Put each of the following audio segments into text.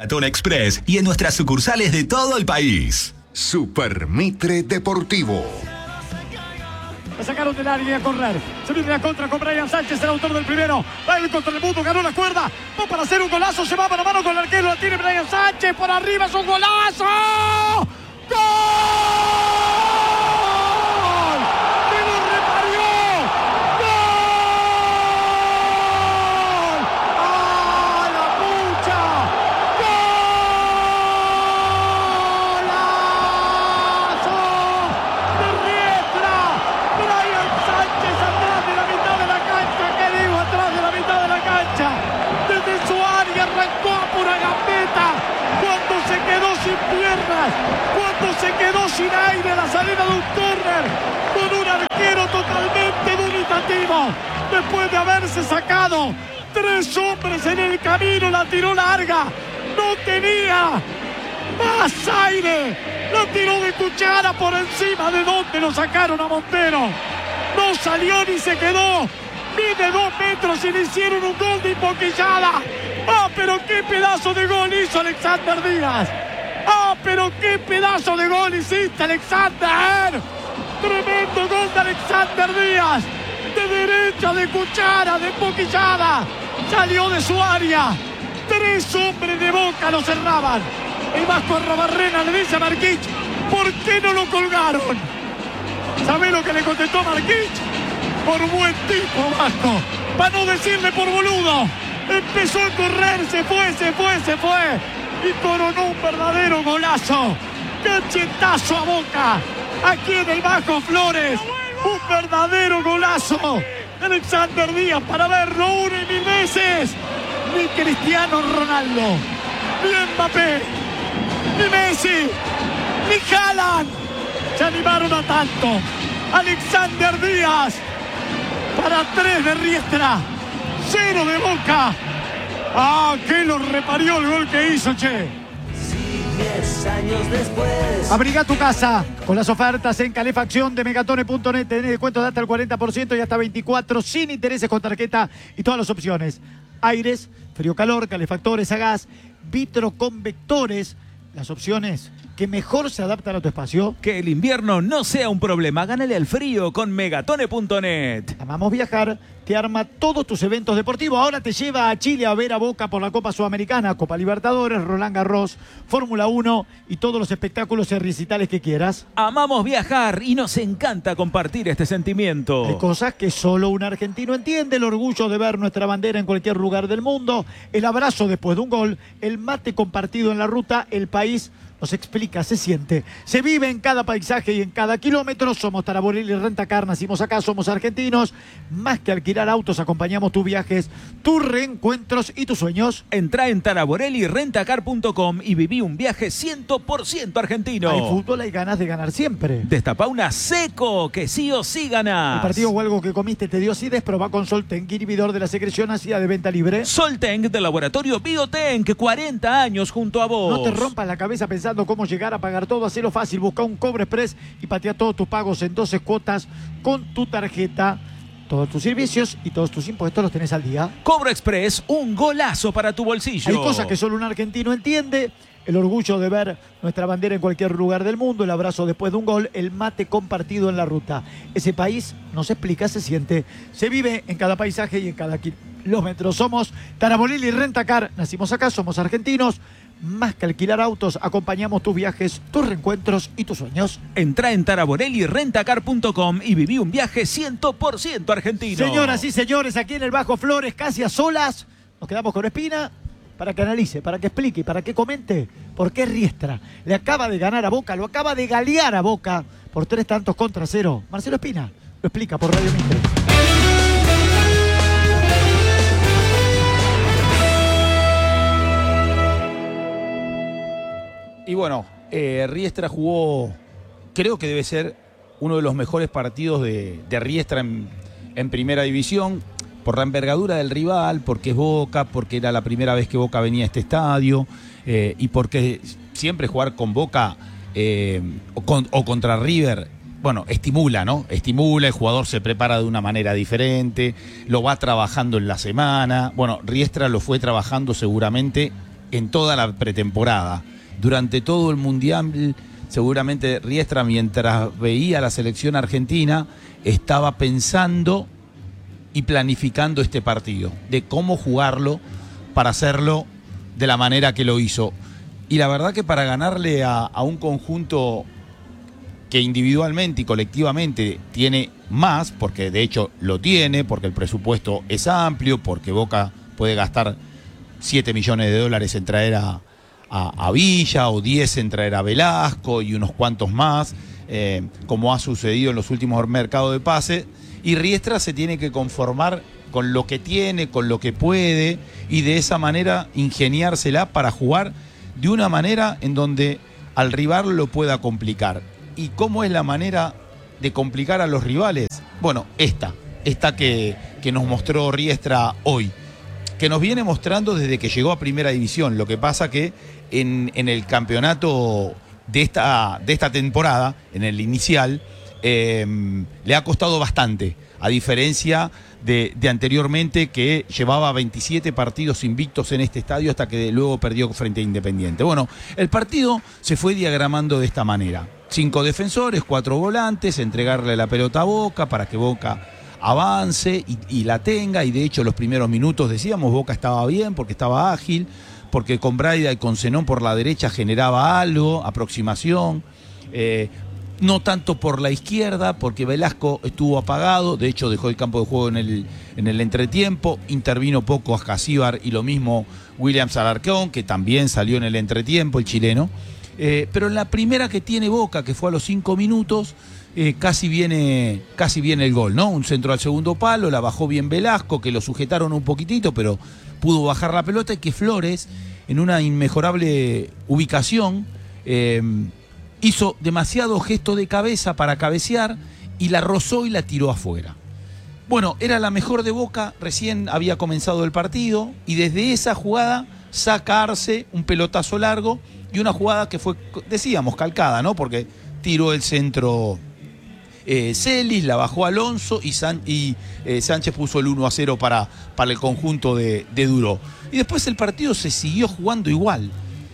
Maratón Express y en nuestras sucursales de todo el país. Super Mitre Deportivo. La sacaron del área y a correr. Se viene la contra con Brian Sánchez, el autor del primero. Va el contra el mundo, ganó la cuerda. Va para hacer un golazo, se va para la mano con el arquero. La tiene Brian Sánchez, por arriba es un golazo. ¡Gol! ¡Que lo reparió! ¡Gol! ¡Ah, la pucha! ¡Golazo! ¡De Riestra! Brian Sánchez atrás de la mitad de la cancha. ¿Qué digo? Atrás de la mitad de la cancha. Desde su área arrancó a pura gambeta. Cuando se quedó sin piernas. Cuando se quedó sin aire a la salida de un córner. Con un arquero totalmente dubitativo. Después de haberse sacado 3 hombres en el camino. La tiró larga. No tenía más aire. La tiró de cuchara por encima de donde lo sacaron a Montero. No salió ni se quedó. Mide 2 metros y le hicieron un gol de emboquillada. ¡Ah, pero qué pedazo de gol hizo Alexander Díaz! ¡Ah, pero qué pedazo de gol hiciste, Alexander! ¡Tremendo gol de Alexander Díaz! De derecha, de cuchara, de emboquillada. Salió de su área. 3 hombres de Boca lo cerraban. El Vasco Arrobarrena le dice a Marquich: ¿por qué no lo colgaron? ¿Sabe lo que le contestó Marquich? Por buen tipo, Vasco. Para no decirle por boludo. Empezó a correr, se fue. Y coronó un verdadero golazo. Cachetazo a Boca. Aquí en el Bajo Flores. Un verdadero golazo. Alexander Díaz para verlo 1 y 1000 veces. Ni Cristiano Ronaldo, ni Mbappé, ni Messi, ni Haaland se animaron a tanto. Alexander Díaz para 3 de Riestra, 0 de Boca. ¡Ah, que lo reparió el gol que hizo, che! 10 años después. Abriga tu casa con las ofertas en calefacción de Megatone.net. Tenés descuentos de hasta el 40% y hasta 24 sin intereses con tarjeta y todas las opciones. Aires, frío-calor, calefactores a gas, vitroconvectores. Las opciones que mejor se adaptan a tu espacio. Que el invierno no sea un problema. Gánale al frío con Megatone.net. Amamos viajar. Te arma todos tus eventos deportivos. Ahora te lleva a Chile a ver a Boca por la Copa Sudamericana, Copa Libertadores, Roland Garros, Fórmula 1 y todos los espectáculos y recitales que quieras. Amamos viajar y nos encanta compartir este sentimiento. Hay cosas que solo un argentino entiende. El orgullo de ver nuestra bandera en cualquier lugar del mundo. El abrazo después de un gol. El mate compartido en la ruta. El país nos explica, se siente, se vive en cada paisaje y en cada kilómetro. Somos Taraborelli Rentacar, nacimos acá, somos argentinos. Más que alquilar autos, acompañamos tus viajes, tus reencuentros y tus sueños. Entrá en taraborellirentacar.com y viví un viaje 100% argentino. Hay fútbol, hay ganas de ganar siempre. Destapá una Seco, que sí o sí ganás. El partido o algo que comiste te dio acidez, probá con Solten, inhibidor de la secreción ácida de venta libre. Solten del laboratorio Biotenk, 40 años junto a vos. No te rompas la cabeza pensando cómo llegar a pagar todo, hacelo fácil, busca un Cobre Express y patea todos tus pagos en 12 cuotas con tu tarjeta. Todos tus servicios y todos tus impuestos los tenés al día. Cobro Express, un golazo para tu bolsillo. Hay cosas que solo un argentino entiende. El orgullo de ver nuestra bandera en cualquier lugar del mundo, el abrazo después de un gol, el mate compartido en la ruta. Ese país nos explica, se siente, se vive en cada paisaje y en cada kilómetro. Somos Taraborelli Rentacar, nacimos acá, somos argentinos. Más que alquilar autos, acompañamos tus viajes, tus reencuentros y tus sueños. Entrá en taraborellirentacar.com y viví un viaje 100% argentino. Señoras y señores, aquí en el Bajo Flores, casi a solas, nos quedamos con Espina para que analice, para que explique, para que comente por qué Riestra le acaba de ganar a Boca, lo acaba de galear a Boca por 3 tantos contra 0. Marcelo Espina lo explica por Radio Mitre. Y bueno, Riestra jugó, creo que debe ser uno de los mejores partidos de Riestra en primera división, por la envergadura del rival, porque es Boca, porque era la primera vez que Boca venía a este estadio, y porque siempre jugar con Boca o contra River, bueno, estimula, ¿no? Estimula, el jugador se prepara de una manera diferente, lo va trabajando en la semana. Bueno, Riestra lo fue trabajando seguramente en toda la pretemporada. Durante todo el Mundial, seguramente Riestra, mientras veía la selección argentina, estaba pensando y planificando este partido, de cómo jugarlo para hacerlo de la manera que lo hizo. Y la verdad que para ganarle a un conjunto que individualmente y colectivamente tiene más, porque de hecho lo tiene, porque el presupuesto es amplio, porque Boca puede gastar 7 millones de dólares en traer a Villa, o 10 en traer a Velasco y unos cuantos más, como ha sucedido en los últimos mercados de pase, y Riestra se tiene que conformar con lo que tiene, con lo que puede, y de esa manera ingeniársela para jugar de una manera en donde al rival lo pueda complicar. ¿Y cómo es la manera de complicar a los rivales? Bueno, esta que nos mostró Riestra hoy, que nos viene mostrando desde que llegó a Primera División. Lo que pasa que en el campeonato de esta temporada, en el inicial, le ha costado bastante, a diferencia de anteriormente, que llevaba 27 partidos invictos en este estadio hasta que luego perdió frente a Independiente. Bueno, el partido se fue diagramando de esta manera: 5 defensores, 4 volantes, entregarle la pelota a Boca para que Boca avance y la tenga, y de hecho los primeros minutos decíamos Boca estaba bien porque estaba ágil, porque con Braida y con Zenón por la derecha generaba algo, aproximación, no tanto por la izquierda, porque Velasco estuvo apagado, de hecho dejó el campo de juego en el entretiempo, intervino poco Ascasíbar, y lo mismo Williams Alarcón, que también salió en el entretiempo, el chileno. Pero en la primera que tiene Boca, que fue a los 5 minutos, casi viene el gol, ¿no? Un centro al segundo palo, la bajó bien Velasco, que lo sujetaron un poquitito, pero pudo bajar la pelota, y que Flores, en una inmejorable ubicación, hizo demasiado gesto de cabeza para cabecear, y la rozó y la tiró afuera. Bueno, era la mejor de Boca, recién había comenzado el partido, y desde esa jugada sacarse un pelotazo largo, y una jugada que fue, decíamos, calcada, ¿no? Porque tiró el centro Celis, la bajó Alonso, y Sánchez puso el 1-0 para el conjunto de Duró. Y después el partido se siguió jugando igual.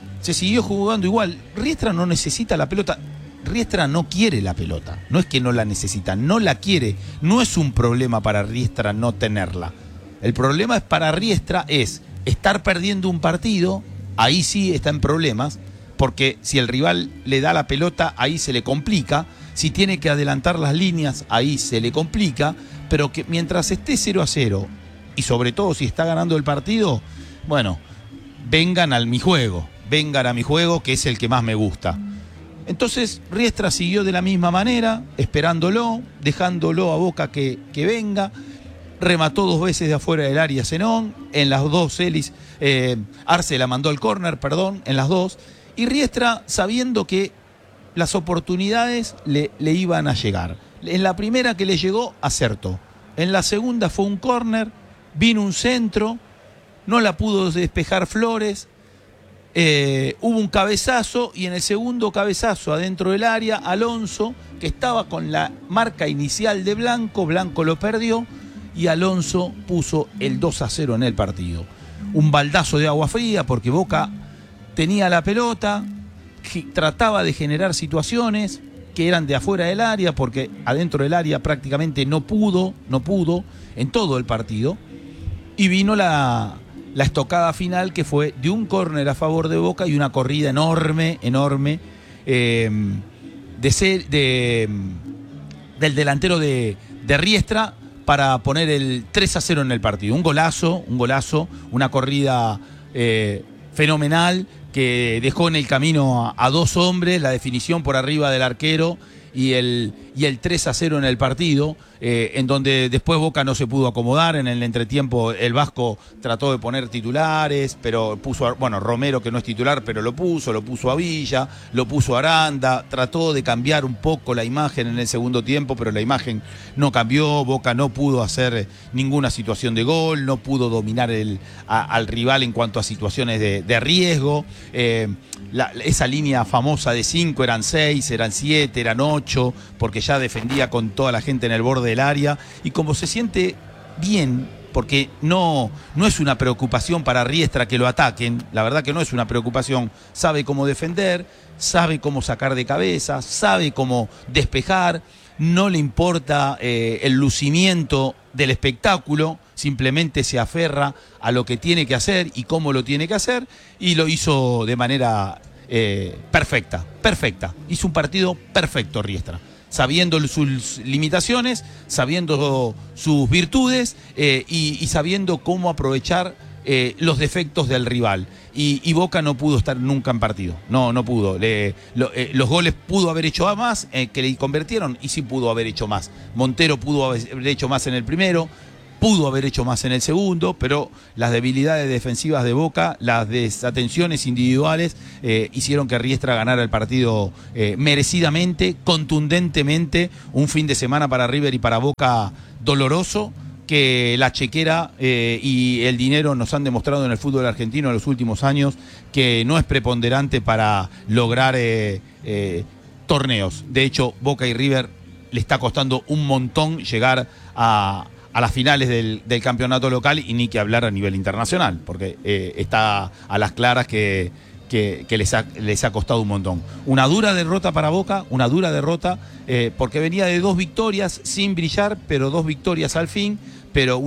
Riestra no necesita la pelota. Riestra no quiere la pelota. No es que no la necesita, no la quiere. No es un problema para Riestra no tenerla. El problema para Riestra es estar perdiendo un partido. Ahí sí está en problemas, porque si el rival le da la pelota, ahí se le complica. Si tiene que adelantar las líneas, ahí se le complica. Pero que mientras esté 0-0, y sobre todo si está ganando el partido, bueno, vengan a mi juego, que es el que más me gusta. Entonces Riestra siguió de la misma manera, esperándolo, dejándolo a Boca que venga. Remató 2 veces de afuera del área Zenón, en las 2 Celis, Arce la mandó al córner, en las 2, y Riestra, sabiendo que las oportunidades le iban a llegar. En la primera que le llegó, acertó. En la segunda fue un córner, vino un centro, no la pudo despejar Flores, hubo un cabezazo, y en el segundo cabezazo adentro del área, Alonso, que estaba con la marca inicial de Blanco lo perdió, y Alonso puso el 2-0 en el partido. Un baldazo de agua fría, porque Boca tenía la pelota, trataba de generar situaciones que eran de afuera del área, porque adentro del área prácticamente no pudo en todo el partido, y vino la estocada final, que fue de un córner a favor de Boca y una corrida enorme del delantero de Riestra para poner el 3-0 en el partido. Un golazo, una corrida fenomenal, que dejó en el camino a 2 hombres, la definición por arriba del arquero y el 3-0 en el partido, en donde después Boca no se pudo acomodar. En el entretiempo el Vasco trató de poner titulares, pero puso, Romero, que no es titular, pero lo puso a Villa, lo puso a Aranda, trató de cambiar un poco la imagen en el segundo tiempo, pero la imagen no cambió. Boca no pudo hacer ninguna situación de gol, no pudo dominar al rival en cuanto a situaciones de riesgo. Esa línea famosa de 5 eran 6, eran 7, eran 8, porque ya defendía con toda la gente en el borde del área, y como se siente bien porque no es una preocupación para Riestra que lo ataquen, la verdad que no es una preocupación, sabe cómo defender, sabe cómo sacar de cabeza, sabe cómo despejar, no le importa el lucimiento del espectáculo, simplemente se aferra a lo que tiene que hacer y cómo lo tiene que hacer, y lo hizo de manera perfecta. Hizo un partido perfecto Riestra, sabiendo sus limitaciones, sabiendo sus virtudes y sabiendo cómo aprovechar los defectos del rival. Y Boca no pudo estar nunca en partido, no pudo. Los goles pudo haber hecho más, que le convirtieron, y sí pudo haber hecho más. Montero pudo haber hecho más en el primero, pudo haber hecho más en el segundo, pero las debilidades defensivas de Boca, las desatenciones individuales, hicieron que Riestra ganara el partido merecidamente, contundentemente. Un fin de semana para River y para Boca doloroso, que la chequera y el dinero nos han demostrado en el fútbol argentino en los últimos años que no es preponderante para lograr torneos. De hecho, Boca y River le está costando un montón llegar a las finales del campeonato local, y ni que hablar a nivel internacional, porque está a las claras que les ha costado un montón. Una dura derrota para Boca, porque venía de 2 victorias sin brillar, pero 2 victorias al fin, pero